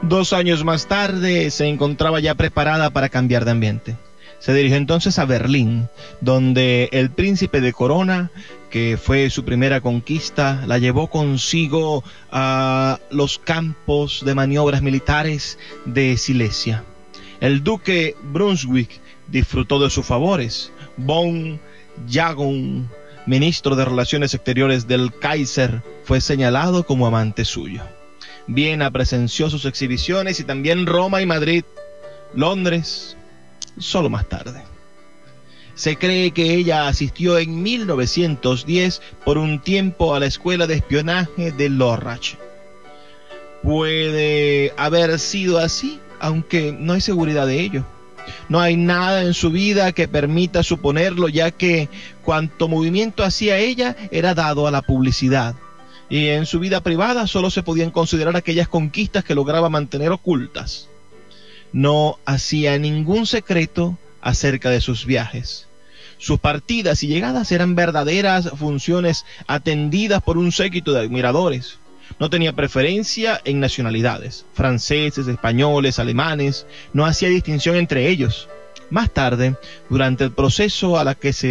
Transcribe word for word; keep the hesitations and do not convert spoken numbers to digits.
Dos años más tarde se encontraba ya preparada para cambiar de ambiente. Se dirigió entonces a Berlín, donde el príncipe de Corona, que fue su primera conquista, la llevó consigo a los campos de maniobras militares de Silesia. El duque Brunswick disfrutó de sus favores. Von Jagon, ministro de Relaciones Exteriores del Kaiser, fue señalado como amante suyo. Viena presenció sus exhibiciones y también Roma y Madrid. Londres, solo más tarde. Se cree que ella asistió en mil novecientos diez por un tiempo a la escuela de espionaje de Lörrach. Puede haber sido así, aunque no hay seguridad de ello. No hay nada en su vida que permita suponerlo, ya que cuanto movimiento hacía ella era dado a la publicidad. Y en su vida privada solo se podían considerar aquellas conquistas que lograba mantener ocultas. No hacía ningún secreto acerca de sus viajes. Sus partidas y llegadas eran verdaderas funciones atendidas por un séquito de admiradores. No tenía preferencia en nacionalidades, franceses, españoles, alemanes, no hacía distinción entre ellos. Más tarde, durante el proceso a la que se